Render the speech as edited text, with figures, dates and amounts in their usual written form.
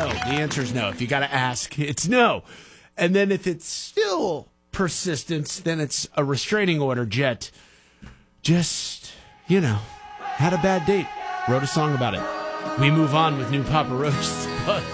no. The answer is no. If you got to ask, it's no. And then if it's still persistence, then it's a restraining order. Jet just, had a bad date. Wrote a song about it. We move on with new Papa Roach.